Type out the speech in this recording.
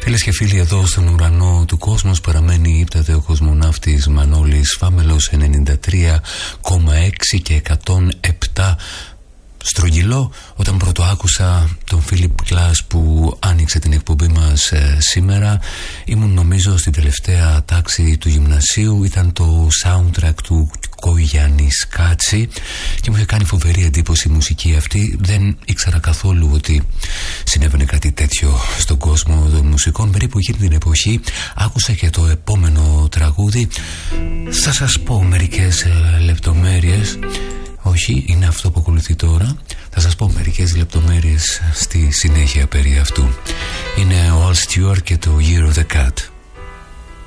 Φίλες και φίλοι, εδώ στον ουρανό του κόσμος παραμένει ύπταται ο κοσμοναύτης Μανώλης Φάμελος, 93,6 και 107 στρογγυλό. Όταν πρώτο άκουσα τον Φίλιπ Κλάς που άνοιξε την εκπομπή μας σήμερα, ήμουν νομίζω στην τελευταία τάξη του γυμνασίου. Ήταν το soundtrack του Κογιάννη Σκάτση και μου είχε κάνει φοβερή εντύπωση η μουσική αυτή. Δεν ήξερα καθόλου ότι συνέβαινε κάτι τέτοιο στον κόσμο των μουσικών. Περίπου εκείνη την εποχή άκουσα και το επόμενο τραγούδι. Θα σας πω μερικές λεπτομέρειες. Όχι, είναι αυτό που ακολουθεί τώρα. Θα σας πω μερικές λεπτομέρειες στη συνέχεια περί αυτού. Είναι ο Al Stewart και το Year of the Cat.